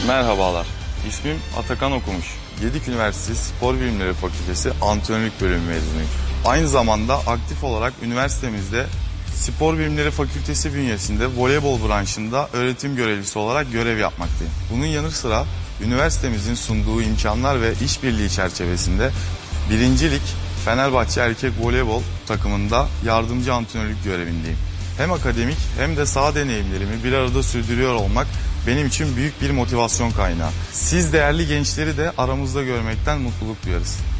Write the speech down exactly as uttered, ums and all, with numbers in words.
Merhabalar, ismim Atakan Okumuş. Gedik Üniversitesi Spor Bilimleri Fakültesi Antrenörlük Bölümü mezunuyum. Aynı zamanda aktif olarak üniversitemizde Spor Bilimleri Fakültesi bünyesinde voleybol branşında öğretim görevlisi olarak görev yapmaktayım. Bunun yanı sıra üniversitemizin sunduğu imkanlar ve işbirliği çerçevesinde birinci Lig Fenerbahçe Erkek Voleybol takımında yardımcı antrenörlük görevindeyim. Hem akademik hem de saha deneyimlerimi bir arada sürdürüyor olmak benim için büyük bir motivasyon kaynağı. Siz değerli gençleri de aramızda görmekten mutluluk duyarız.